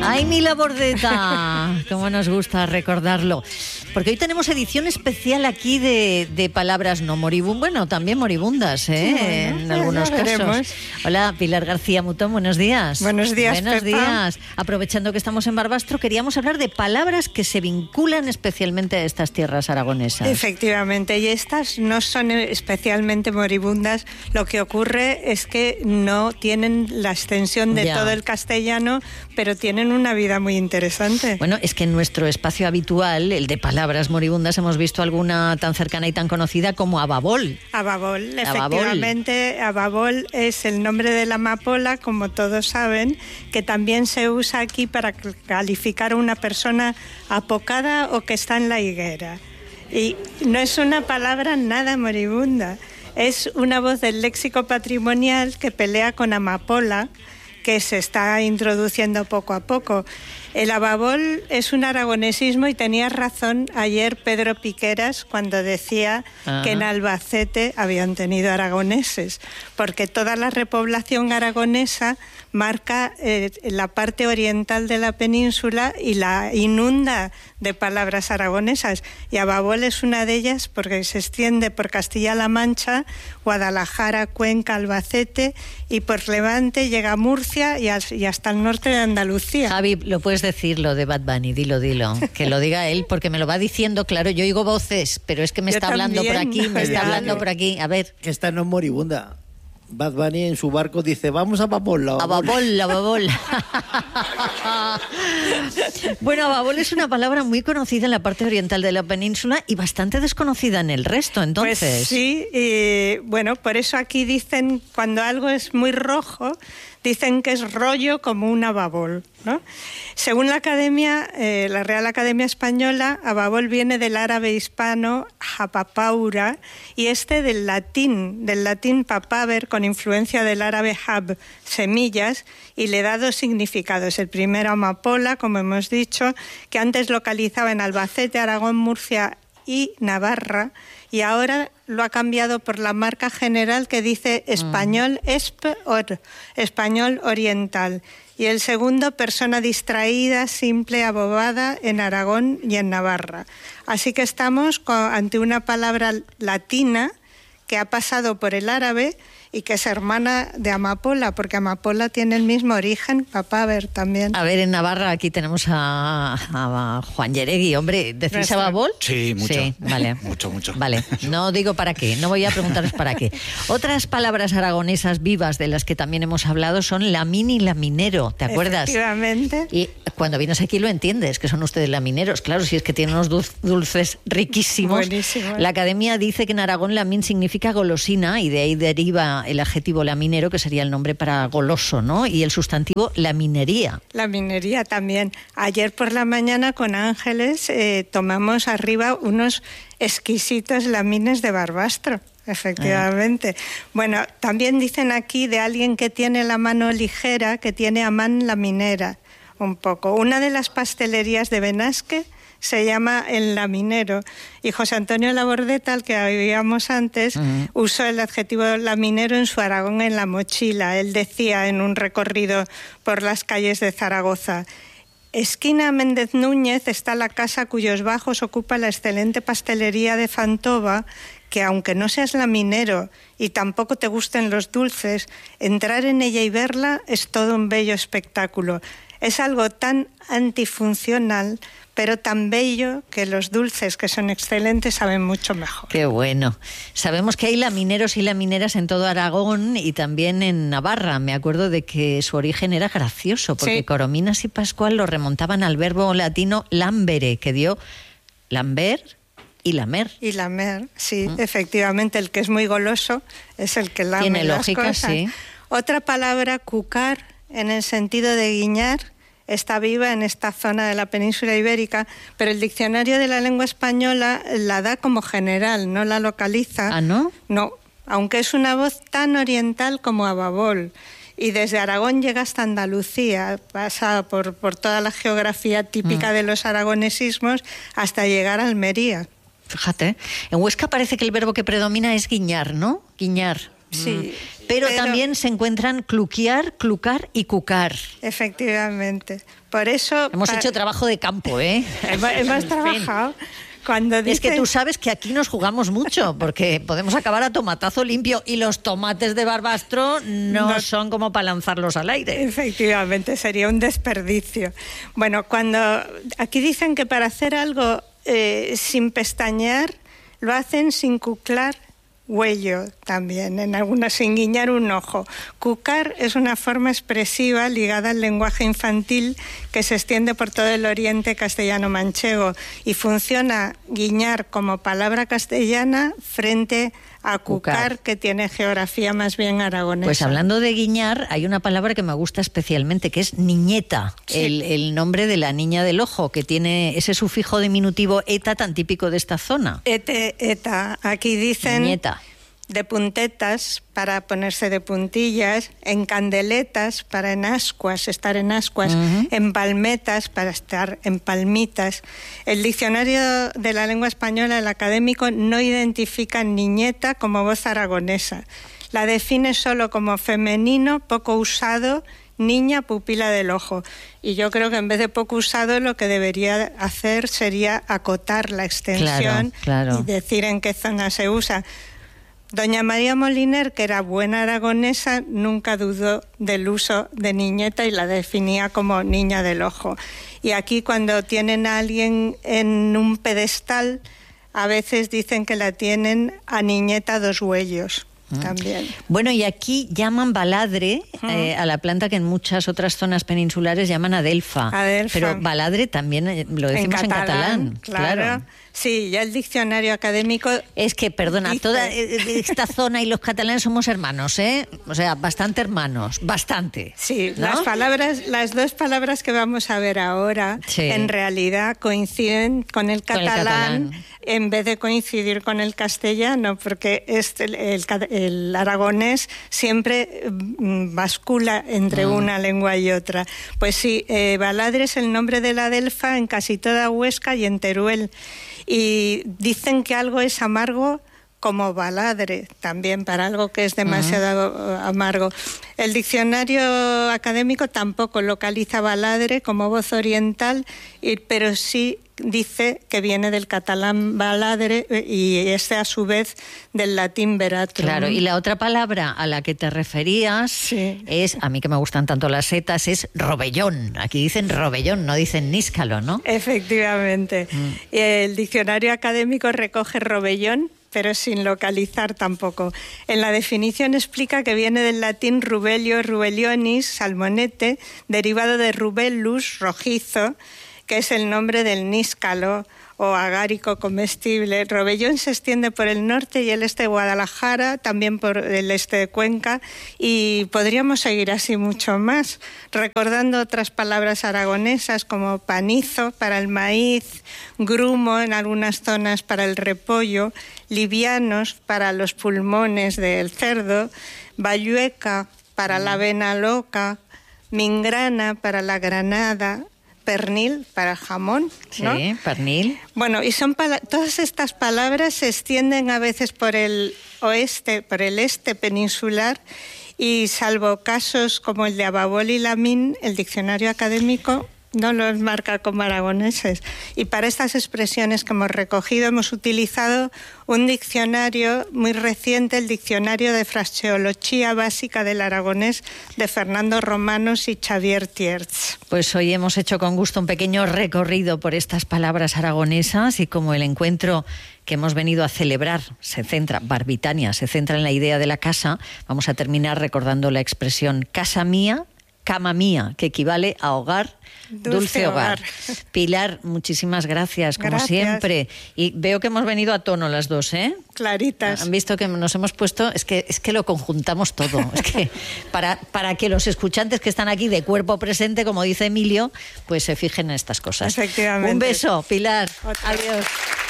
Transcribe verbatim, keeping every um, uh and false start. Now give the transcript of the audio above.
¡Ay, Mila Bordeta! Cómo nos gusta recordarlo. Porque hoy tenemos edición especial aquí de, de palabras no moribundas, bueno, también moribundas, ¿eh? Bueno, en algunos casos. Veremos. Hola, Pilar García Mutón, buenos días. Buenos días, Buenos Pepa. días. Aprovechando que estamos en Barbastro, queríamos hablar de palabras que se vinculan especialmente a estas tierras aragonesas. Efectivamente, y estas no son especialmente moribundas. Lo que ocurre es que no tienen la extensión de Ya. todo el castellano, pero tienen una vida muy interesante. Bueno, es que en nuestro espacio habitual, el de palabras moribundas, hemos visto alguna tan cercana y tan conocida como ababol. Ababol, Ababol. efectivamente, ababol es el nombre de la amapola, como todos saben, que también se usa aquí para calificar a una persona apocada o que está en la higuera. Y no es una palabra nada moribunda, es una voz del léxico patrimonial que pelea con amapola, que se está introduciendo poco a poco. El ababol es un aragonesismo y tenía razón ayer Pedro Piqueras cuando decía Ajá. que en Albacete habían tenido aragoneses, porque toda la repoblación aragonesa marca eh, la parte oriental de la península y la inunda de palabras aragonesas. Y ababol es una de ellas porque se extiende por Castilla-La Mancha, Guadalajara, Cuenca, Albacete y por Levante llega a Murcia y, a, y hasta el norte de Andalucía. Javi, lo puedes decir lo de Bad Bunny, dilo, dilo, que lo diga él, porque me lo va diciendo, claro, yo oigo voces, pero es que me Yo está hablando también, por aquí, me está ya. hablando por aquí, a ver. Que esta no es moribunda. Bad Bunny en su barco dice, vamos a Babol. A Babol, a Babol. Bueno, Babol es una palabra muy conocida en la parte oriental de la península y bastante desconocida en el resto, entonces. Pues sí, y bueno, por eso aquí dicen, cuando algo es muy rojo, dicen que es rollo como un ababol, ¿no? Según la Academia, eh, la Real Academia Española, ababol viene del árabe hispano hapapaura y este del latín, del latín papaver, con influencia del árabe hab, semillas, y le da dos significados. El primero, amapola, como hemos dicho, que antes localizaba en Albacete, Aragón, Murcia y Navarra, y ahora lo ha cambiado por la marca general que dice español esp or, español oriental. Y el segundo, persona distraída, simple, abobada en Aragón y en Navarra. Así que estamos ante una palabra latina que ha pasado por el árabe y que es hermana de amapola, porque amapola tiene el mismo origen, papaver también. A ver, en Navarra aquí tenemos a, a Juan Yeregui, hombre, ¿decís ababol? Sí, mucho. Sí, vale. mucho, mucho. Vale, no digo para qué, no voy a preguntaros para qué. Otras palabras aragonesas vivas de las que también hemos hablado son lamín y laminero, ¿te acuerdas? Efectivamente. Y cuando vienes aquí lo entiendes, que son ustedes lamineros, claro, si es que tienen unos dulces riquísimos. Buenísimo. La Academia dice que en Aragón lamín significa golosina y de ahí deriva el adjetivo laminero, que sería el nombre para goloso, ¿no? Y el sustantivo laminería. La minería también. Ayer por la mañana con Ángeles eh, tomamos arriba unos exquisitos lamines de Barbastro. Efectivamente. Ah. Bueno, también dicen aquí de alguien que tiene la mano ligera, que tiene a man laminera, un poco. Una de las pastelerías de Benasque se llama El Laminero, y José Antonio Labordeta, al que habíamos antes, uh-huh. usó el adjetivo laminero en su Aragón en la mochila. Él decía en un recorrido por las calles de Zaragoza: esquina Méndez Núñez está la casa cuyos bajos ocupa la excelente pastelería de Fantova, que aunque no seas laminero y tampoco te gusten los dulces, entrar en ella y verla es todo un bello espectáculo. Es algo tan antifuncional, pero tan bello, que los dulces, que son excelentes, saben mucho mejor. Qué bueno. Sabemos que hay lamineros y lamineras en todo Aragón y también en Navarra. Me acuerdo de que su origen era gracioso, porque sí. Corominas y Pascual lo remontaban al verbo latino lambere, que dio lamber y lamer. Y lamer, sí, mm. efectivamente. El que es muy goloso es el que lame Tiene las lógica, cosas. sí. Otra palabra, cucar, en el sentido de guiñar, está viva en esta zona de la península ibérica, pero el diccionario de la lengua española la da como general, no la localiza. ¿Ah, no? No, aunque es una voz tan oriental como ababol. Y desde Aragón llega hasta Andalucía, pasa por, por toda la geografía típica mm. de los aragonesismos hasta llegar a Almería. Fíjate, en Huesca parece que el verbo que predomina es guiñar, ¿no? Guiñar. Sí. Pero, pero también se encuentran cluquear, clucar y cucar. Efectivamente. Por eso... Hemos hecho trabajo de campo, ¿eh? Hemos, hemos trabajado... Cuando dicen... Es que tú sabes que aquí nos jugamos mucho, porque podemos acabar a tomatazo limpio y los tomates de Barbastro no, no son como para lanzarlos al aire. Efectivamente, sería un desperdicio. Bueno, cuando aquí dicen que para hacer algo eh, sin pestañear, lo hacen sin cuclar huello también, en algunas sin guiñar un ojo. Cucar es una forma expresiva ligada al lenguaje infantil que se extiende por todo el oriente castellano-manchego y funciona guiñar como palabra castellana frente a cucar, cucar, que tiene geografía más bien aragonesa. Pues hablando de guiñar, hay una palabra que me gusta especialmente, que es niñeta, sí. el, el nombre de la niña del ojo, que tiene ese sufijo diminutivo eta tan típico de esta zona. Ete, eta. Aquí dicen... Niñeta. De puntetas para ponerse de puntillas, en candeletas para en ascuas, estar en ascuas, uh-huh. en palmetas para estar en palmitas. El diccionario de la lengua española, el académico, no identifica niñeta como voz aragonesa. La define solo como femenino, poco usado, niña, pupila del ojo. Y yo creo que en vez de poco usado, lo que debería hacer sería acotar la extensión claro, claro. y decir en qué zona se usa. Doña María Moliner, que era buena aragonesa, nunca dudó del uso de niñeta y la definía como niña del ojo. Y aquí cuando tienen a alguien en un pedestal, a veces dicen que la tienen a niñeta dos huellos. También. Bueno, y aquí llaman baladre uh-huh. eh, a la planta que en muchas otras zonas peninsulares llaman adelfa. Adelfa. Pero baladre también lo decimos en catalán. En catalán claro. claro. Sí, ya el diccionario académico... Es que, perdona, dice... toda esta zona y los catalanes somos hermanos, ¿eh? O sea, bastante hermanos, bastante. Sí, ¿no? las palabras, las dos palabras que vamos a ver ahora, sí. en realidad coinciden con el catalán, con el catalán en vez de coincidir con el castellano, porque este, el, el, el aragonés siempre bascula entre mm. una lengua y otra. Pues sí, eh, baladre es el nombre de la adelfa en casi toda Huesca y en Teruel. Y dicen que algo es amargo como baladre, también para algo que es demasiado uh-huh. amargo. El diccionario académico tampoco localiza baladre como voz oriental, pero sí dice que viene del catalán baladre y este a su vez del latín veratrum. Claro, y la otra palabra a la que te referías sí. es, a mí que me gustan tanto las setas, es robellón. Aquí dicen robellón, no dicen níscalo, ¿no? Efectivamente. Mm. El diccionario académico recoge robellón, pero sin localizar tampoco. En la definición explica que viene del latín rubelio, rubellionis, salmonete, derivado de rubellus, rojizo, que es el nombre del níscalo o agárico comestible. Robellón se extiende por el norte y el este de Guadalajara, también por el este de Cuenca, y podríamos seguir así mucho más, recordando otras palabras aragonesas como panizo para el maíz, grumo en algunas zonas para el repollo, livianos para los pulmones del cerdo, bayueca para la avena loca, mingrana para la granada, pernil para jamón, ¿no? Sí, pernil. Bueno, y son pala- todas estas palabras se extienden a veces por el oeste, por el este peninsular, y salvo casos como el de Ababol y Lamín, el diccionario académico no los marca como aragoneses. Y para estas expresiones que hemos recogido hemos utilizado un diccionario muy reciente, el Diccionario de Fraseología Básica del Aragonés de Fernando Romanos y Xavier Tierz. Pues hoy hemos hecho con gusto un pequeño recorrido por estas palabras aragonesas y como el encuentro que hemos venido a celebrar se centra, Barbitania, se centra en la idea de la casa, vamos a terminar recordando la expresión casa mía, cama mía, que equivale a hogar, dulce, dulce hogar. hogar. Pilar, muchísimas gracias, como gracias. siempre. Y veo que hemos venido a tono las dos, ¿eh? Claritas. Han visto que nos hemos puesto, es que es que lo conjuntamos todo. Es que para, para que los escuchantes que están aquí de cuerpo presente, como dice Emilio, pues se fijen en estas cosas. Efectivamente. Un beso, Pilar. Otra. Adiós.